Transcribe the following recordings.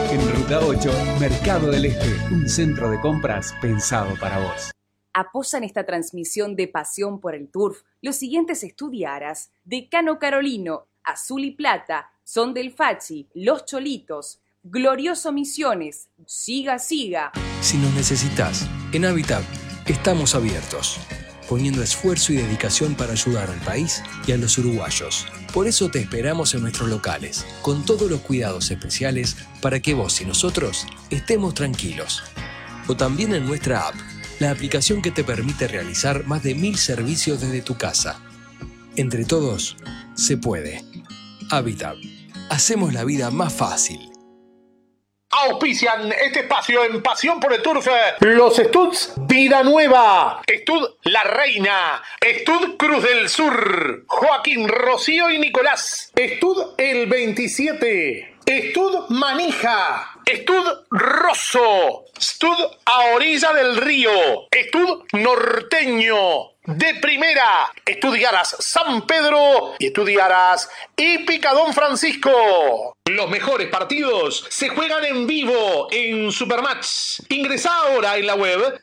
En Ruta 8, Mercado del Este, un centro de compras pensado para vos. Apoyan esta transmisión de Pasión por el Turf los siguientes estudiaras: Decano Carolino, Azul y Plata, Son del Fachi, Los Cholitos, Glorioso Misiones, Siga Siga. Si nos necesitas, en Habitat estamos abiertos, poniendo esfuerzo y dedicación para ayudar al país y a los uruguayos. Por eso te esperamos en nuestros locales, con todos los cuidados especiales para que vos y nosotros estemos tranquilos. O también en nuestra app, la aplicación que te permite realizar más de 1000 servicios desde tu casa. Entre todos, se puede. Habitat. Hacemos la vida más fácil. Auspician este espacio en Pasión por el Turf los Studs Vida Nueva, Stud La Reina, Stud Cruz del Sur, Joaquín, Rocío y Nicolás, Stud El 27, Stud Manija, Stud Rosso, Stud A Orilla del Río, Stud Norteño. De primera, estudiarás San Pedro y estudiarás Hípica Don Francisco. Los mejores partidos se juegan en vivo en Supermatch. Ingresá ahora en la web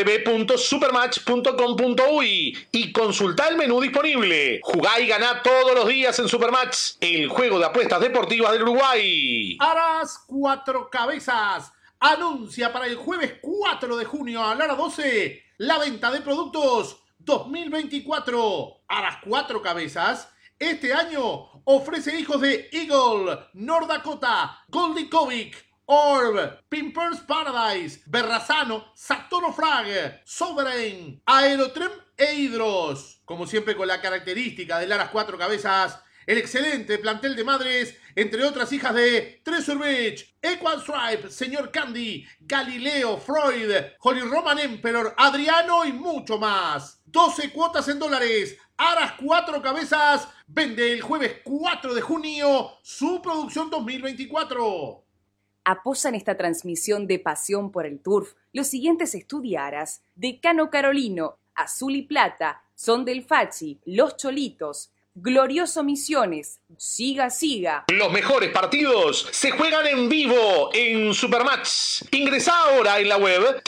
www.supermatch.com.uy y consultá el menú disponible. Jugá y ganá todos los días en Supermatch, el juego de apuestas deportivas del Uruguay. Aras Cuatro Cabezas anuncia para el jueves 4 de junio a la hora 12 la venta de productos 2024. Aras Cuatro Cabezas este año ofrece hijos de Eagle, North Dakota, Goldikovic, Orb, Pimpers Paradise, Berrazano, Saturno Frag, Sovereign, Aerotrem e Hidros. Como siempre, con la característica del Aras Cuatro Cabezas, el excelente plantel de madres, entre otras hijas de Treasure Beach, Equal Stripe, Señor Candy, Galileo, Freud, Holy Roman Emperor, Adriano y mucho más. 12 cuotas en dólares. Aras Cuatro Cabezas vende el jueves 4 de junio su producción 2024. Apoyan esta transmisión de Pasión por el Turf los siguientes estudiaras: Decano Carolino, Azul y Plata, Son del Fachi, Los Cholitos, Glorioso Misiones, Siga Siga. Los mejores partidos se juegan en vivo en Supermatch. Ingresá ahora en la web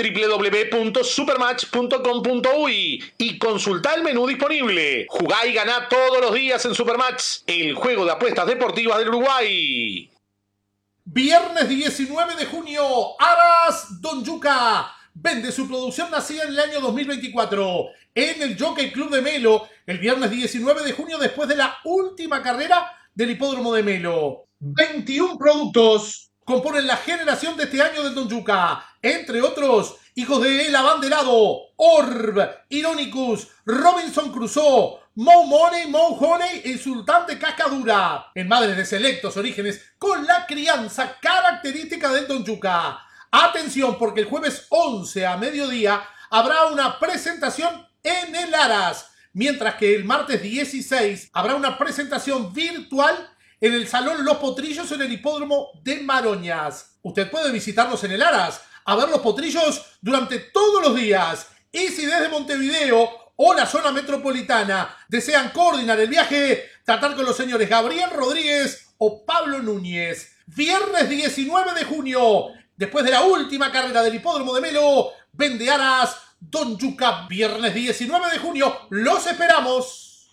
www.supermatch.com.uy y consultá el menú disponible. Jugá y ganá todos los días en Supermatch, el juego de apuestas deportivas del Uruguay. Viernes 19 de junio, Aras Don Yuca vende su producción nacida en el año 2024 en el Jockey Club de Melo el viernes 19 de junio después de la última carrera del hipódromo de Melo. 21 productos componen la generación de este año del Don Yuca, entre otros hijos de El Abanderado, Orb, Ironicus, Robinson Crusoe, Mo Money, Mo Honey y Sultán de Cascadura, en madres de selectos orígenes con la crianza característica del Don Yuca. Atención, porque el jueves 11 a mediodía habrá una presentación en el Aras, mientras que el martes 16 habrá una presentación virtual en el Salón Los Potrillos en el Hipódromo de Maroñas. Usted puede visitarnos en el Aras a ver los potrillos durante todos los días. Y si desde Montevideo o la zona metropolitana desean coordinar el viaje, tratar con los señores Gabriel Rodríguez o Pablo Núñez. Viernes 19 de junio, después de la última carrera del hipódromo de Melo, vende Aras Don Yuca. Viernes 19 de junio, los esperamos.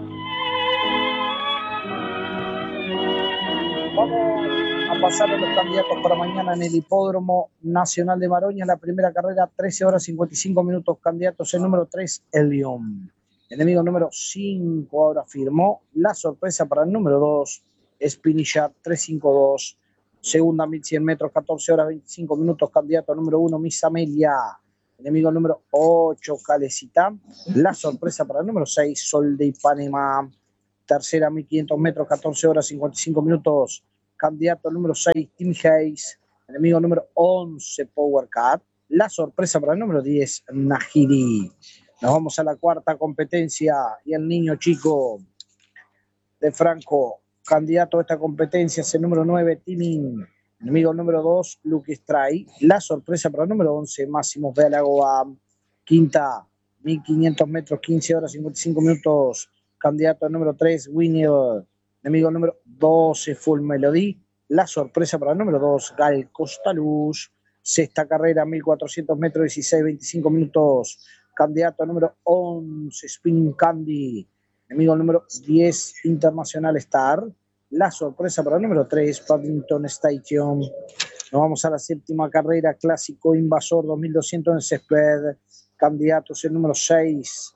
Vamos a pasar a los candidatos para mañana en el Hipódromo Nacional de Maroña. La primera carrera, 13 horas 55 minutos. Candidatos, el número 3, El León. Enemigo número 5 ahora firmó. La sorpresa para el número 2, Espinillar, 352. Segunda, 1100 metros, 14 horas 25 minutos. Candidato número 1, Miss Amelia. Enemigo número 8, Calecita. La sorpresa para el número 6, Sol de Ipanema. Tercera, 1500 metros, 14 horas 55 minutos. Candidato número 6, Tim Hayes. Enemigo número 11, Power Cat. La sorpresa para el número 10, Najiri. Nos vamos a la cuarta competencia y el niño chico de Franco. Candidato a esta competencia es el número 9, Timin. Enemigo número 2, Luke Stray. La sorpresa para el número 11, Máximo Bealagoa. Quinta, 1500 metros, 15 horas 55 minutos. Candidato número 3, Winnie. Enemigo número 12, Full Melody. La sorpresa para el númnúmero 2, Gal Costaluz. Sexta carrera, 1400 metros, 16:25 minutos. Candidato número 11, Spin Candy. Enemigo número 10, Internacional Star. La sorpresa para el número 3, Paddington Station. Nos vamos a la séptima carrera, Clásico Invasor 2200 en césped. Candidatos el número 6,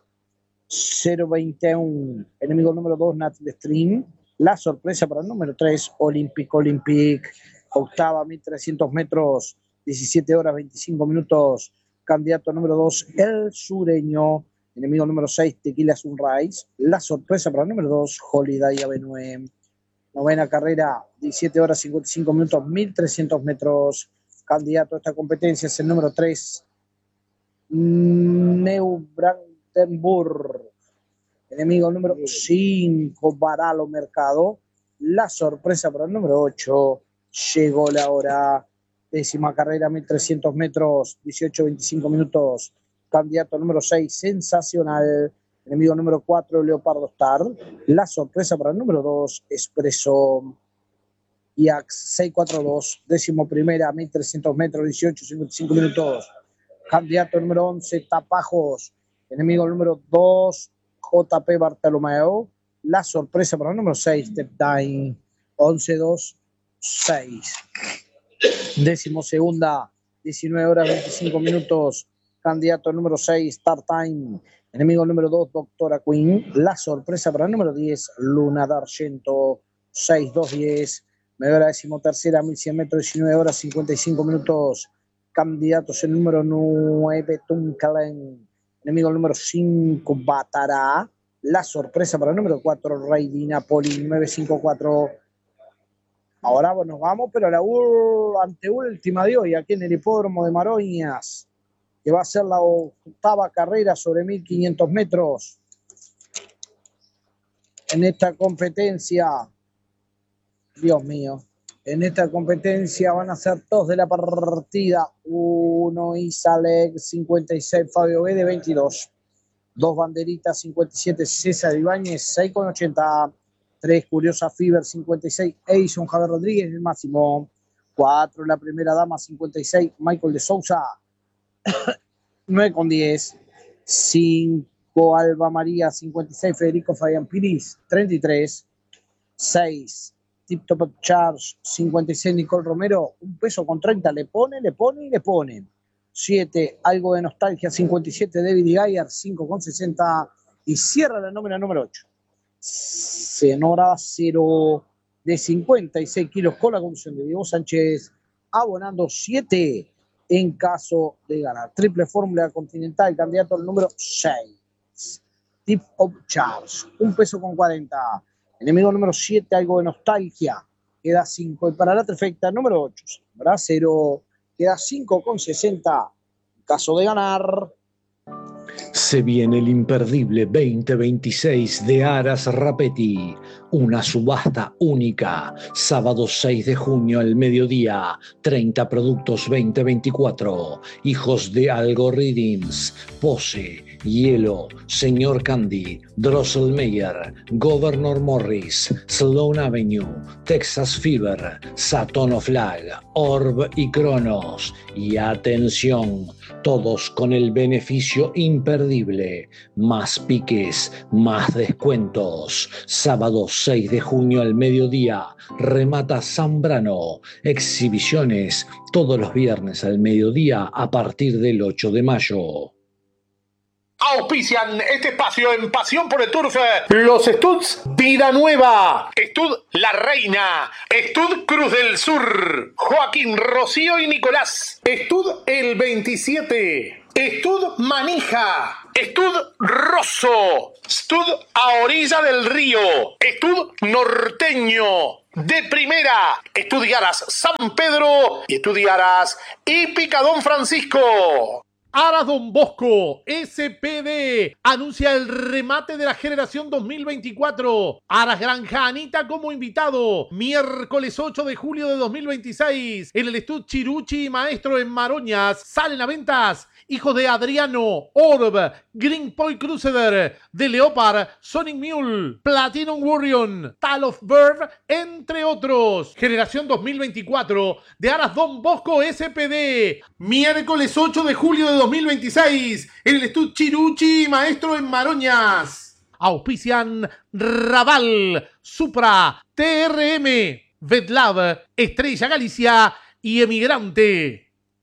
021. Enemigo número 2, Native Stream. La sorpresa para el número 3, Olympic. Octava, 1300 metros, 17 horas 25 minutos. Candidato número 2, El Sureño. Enemigo número 6, Tequila Sunrise. La sorpresa para el número 2, Holiday Avenue. Novena carrera, 17 horas 55 minutos, 1300 metros. Candidato a esta competencia es el número 3, Neubrandenburg. Enemigo número 5, Baralo Mercado. La sorpresa para el número 8, Llegó la hora. Décima carrera, 1300 metros, 18:25 minutos. Candidato número 6, Sensacional. Enemigo número 4, Leopardo Star. La sorpresa para el número 2, Espresso. IAX 642, décimo primera, 1300 metros, 18:55 minutos. Candidato número 11, Tapajos. Enemigo número 2, JP Bartolomeo. La sorpresa para el número 6, Step Time. 11:2.6. Décimo segunda, 19 horas 25 minutos. Candidato número 6, Start Time. Enemigo número 2, Doctora Queen. La sorpresa para el número 10, Luna d'Argento. 6:2.10. Media hora décimo tercera, 1100 metros, 19 horas 55 minutos. Candidatos el número 9, Tunkalen. Enemigo número 5, Batará. La sorpresa para el número 4, Rey di Napoli. 9:54. Ahora nos vamos, pero a la anteúltima de hoy, aquí en el hipódromo de Maroñas, que va a ser la octava carrera sobre 1500 metros. En esta competencia, Dios mío, en esta competencia van a ser dos de la partida. 1 Isalek, 56, Fabio B de 22. 2 banderitas, 57, César Ibáñez, 6,80. 3, Curiosa Fiber, 56, Edison Javier Rodríguez, el máximo. 4, La Primera Dama, 56, Michael de Sousa, 9,10. 5, Alba María, 56, Federico Fabián Piris, 33. 6, Tip Top Charge, 56, Nicole Romero, 1 peso con 30, le pone. 7, Algo de Nostalgia, 57, David Geyer, 5,60. Y cierra la nómina número 8. Senora 0 de 56 kilos con la conducción de Diego Sánchez, abonando 7 en caso de ganar. Triple Fórmula Continental, candidato al número 6, Tip of Charge, 1 peso con 40. Enemigo número 7, Algo de Nostalgia, queda 5. Y para la trifecta número 8, Senora 0, queda 5,60 en caso de ganar. Se viene el imperdible 2026 de Aras Rapetti, una subasta única, sábado 6 de junio al mediodía, 30 productos 2024, hijos de Algorithms, Pose, Hielo, Señor Candy, Drosselmeyer, Governor Morris, Sloan Avenue, Texas Fever, Saturn Flag, Orb y Cronos. Y atención, todos con el beneficio imperdible, más piques, más descuentos. Sábado 6 de junio al mediodía, remata Zambrano. Exhibiciones todos los viernes al mediodía a partir del 8 de mayo. Auspician este espacio en Pasión por el Turf los Studs Vida Nueva, Stud La Reina, Stud Cruz del Sur, Joaquín, Rocío y Nicolás, Stud El 27, Stud Manija, Stud Rosso, Stud A Orilla del Río, Stud Norteño, de primera, Estudiaras San Pedro y Estudiaras y Picadón Francisco. Aras Don Bosco, SPD, anuncia el remate de la generación 2024. Aras Granja Anita como invitado. Miércoles 8 de julio de 2026. En el Estud Chiruchi Maestro en Maroñas. Salen a ventas hijos de Adriano, Orb, Green Point Crusader, The Leopard, Sonic Mule, Platinum Warrior, Tal of Bird, entre otros. Generación 2024 de Aras Don Bosco SPD. Miércoles 8 de julio de 2026 en el Estud Chiruchi Maestro en Maroñas. Auspician Raval, Supra, TRM, Vetlab, Estrella Galicia y Emigrante.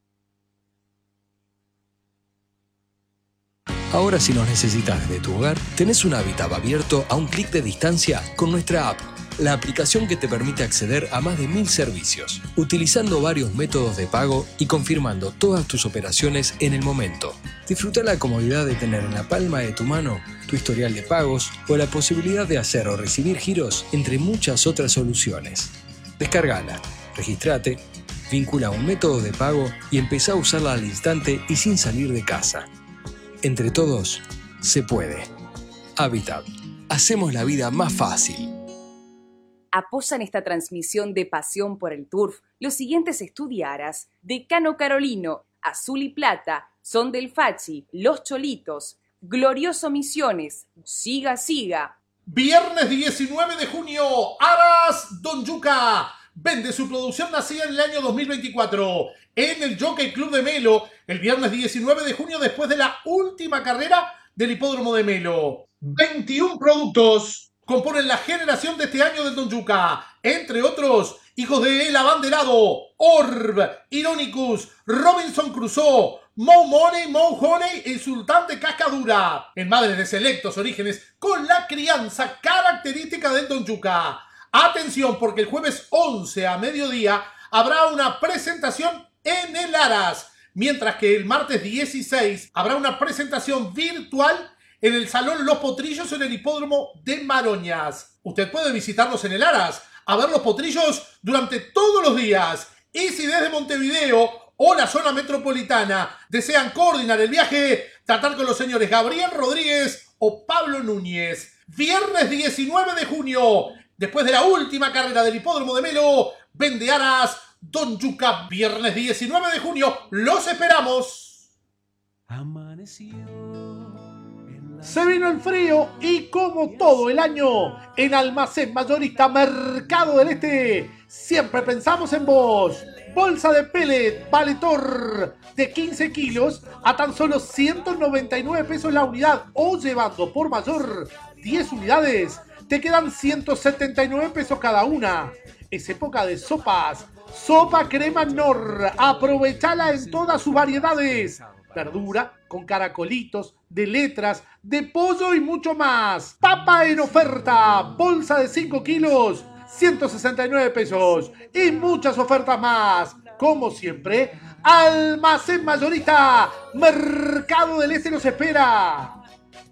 Ahora si nos necesitas desde tu hogar, tenés un Habitat abierto a un clic de distancia con nuestra app, la aplicación que te permite acceder a más de 1000 servicios, utilizando varios métodos de pago y confirmando todas tus operaciones en el momento. Disfruta la comodidad de tener en la palma de tu mano tu historial de pagos o la posibilidad de hacer o recibir giros entre muchas otras soluciones. Descárgala, registrate, vincula un método de pago y empezá a usarla al instante y sin salir de casa. Entre todos, se puede. Habitat. Hacemos la vida más fácil. Apoyan esta transmisión de Pasión por el Turf los siguientes estudiaras: Decano Carolino, Azul y Plata, Son del Fachi, Los Cholitos, Glorioso Misiones, Siga Siga. Viernes 19 de junio, Aras Don Yuca vende su producción nacida en el año 2024 en el Jockey Club de Melo el viernes 19 de junio después de la última carrera del hipódromo de Melo. 21 productos componen la generación de este año del Don Yuca, entre otros hijos de El Abanderado, Orb, Ironicus, Robinson Crusoe, Mo Money, Mo Honey y Sultán de Cascadura, en madres de selectos orígenes con la crianza característica del Don Yuca. Atención, porque el jueves 11 a mediodía habrá una presentación en el Aras, mientras que el martes 16 habrá una presentación virtual en el Salón Los Potrillos en el Hipódromo de Maroñas. Usted puede visitarnos en el Aras a ver los potrillos durante todos los días. Y si desde Montevideo o la zona metropolitana desean coordinar el viaje, tratar con los señores Gabriel Rodríguez o Pablo Núñez. Viernes 19 de junio, después de la última carrera del Hipódromo de Melo, vende Aras Don Yuca. Viernes 19 de junio, los esperamos. Se vino el frío y como todo el año, en Almacén Mayorista Mercado del Este, siempre pensamos en vos. Bolsa de pellet Valetor de 15 kilos a tan solo 199 pesos la unidad, o llevando por mayor 10 unidades, te quedan 179 pesos cada una. Es época de sopas. Sopa crema Nor, aprovechala en todas sus variedades. Verdura con caracolitos, de letras, de pollo y mucho más. Papa en oferta, bolsa de 5 kilos, 169 pesos. Y muchas ofertas más. Como siempre, Almacén Mayorista Mercado del Este los espera.